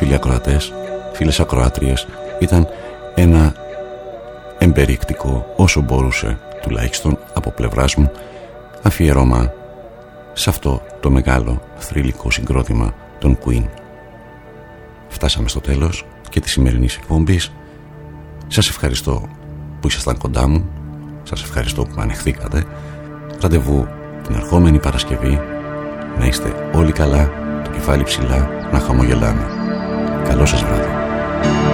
φίλοι ακροατές, φίλες ακροάτριες, ήταν ένα εμπεριεκτικό, όσο μπορούσε τουλάχιστον από πλευράς μου, αφιέρωμα σε αυτό το μεγάλο θρυλικό συγκρότημα των Queen. Φτάσαμε στο τέλος και της σημερινής εκπομπής. Σας ευχαριστώ που ήσασταν κοντά μου, σας ευχαριστώ που με ανεχθήκατε. Ραντεβού την ερχόμενη Παρασκευή. Να είστε όλοι καλά, το κεφάλι ψηλά, να χαμογελάμε. Καλό σας βράδυ.